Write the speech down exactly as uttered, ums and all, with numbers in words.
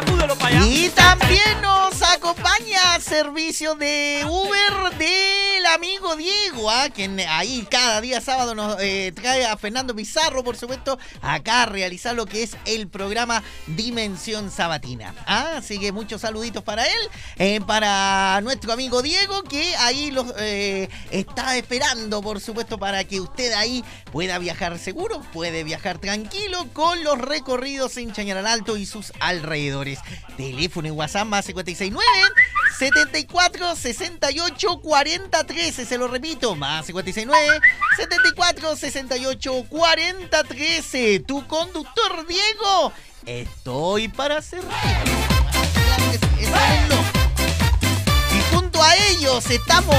sacúdelo para allá. Y también nos acompaña servicio de Uber del amigo Diego, ¿ah? Quien ahí cada día sábado nos eh, trae a Fernando Pizarro, por supuesto, acá a realizar lo que es el programa Dimensión Sabatina. ¿Ah? Así que muchos saluditos para él, eh, para nuestro amigo Diego, que ahí los eh, está esperando, por supuesto, para que usted ahí pueda viajar seguro, puede viajar tranquilo con los recorridos en Chañaral Alto y sus alrededores. Teléfono y WhatsApp más cincuenta y seis nueve, setenta y cuatro, sesenta y ocho, cuarenta, trece. Se lo repito, más cincuenta y seis nueve, setenta y cuatro, sesenta y ocho, cuarenta, trece. Tu conductor, Diego, estoy para cerrar. Claro que sí, eso es lo. Y junto a ellos estamos